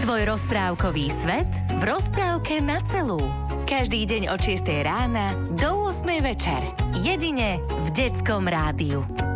Tvoj rozprávkový svet v rozprávke na celú. Každý deň od 6 rána do 8 večer. Jedine v Detskom rádiu.